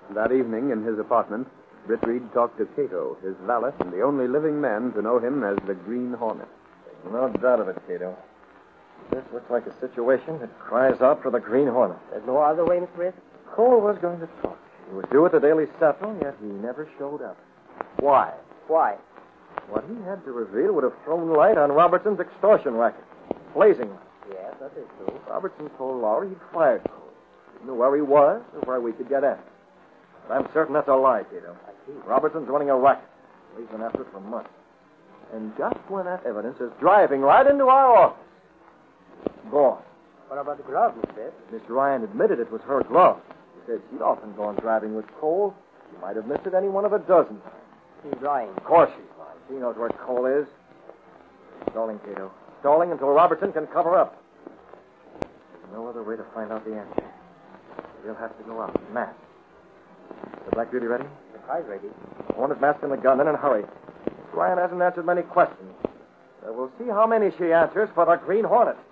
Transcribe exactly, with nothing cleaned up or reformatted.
That evening, in his apartment, Britt Reed talked to Cato, his valet, and the only living man to know him as the Green Hornet. No doubt of it, Cato. This looks like a situation that cries out for the Green Hornet. There's no other way, Mister Britt? Cole was going to talk. He was due at the Daily Sentinel, yet he never showed up. Why? Why? What he had to reveal would have thrown light on Robertson's extortion racket. Blazing light. Yes, that is true. Robertson told Lowry he'd fired Cole. He knew where he was or where we could get at him. But I'm certain that's a lie, Cato. I see. Robertson's running a racket. He's been after it for months. And just when that evidence is driving right into our office, gone. What about the glove, Mister Britt? Miss Ryan admitted it was her glove. She said she'd often gone driving with Cole. She might have missed it any one of a dozen times. She's lying. Of course she's lying. She knows where Cole is. Stalling, Cato. Stalling until Robertson can cover up. There's no other way to find out the answer. We'll have to go out. Mask. The Black Beauty ready? The car's ready. Hornet mask and the gun, then in a hurry. Ryan hasn't answered many questions. So we'll see how many she answers for the Green Hornet.